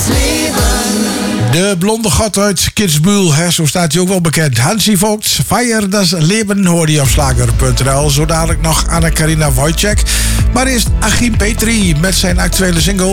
De blonde god uit Kitzbühel, hè, zo staat hij ook wel bekend. Hansi Vogts, Feier das Leben, hoorde je op slager.nl. Zo dadelijk nog Anna-Karina Wojcik. Maar eerst Achim Petri met zijn actuele single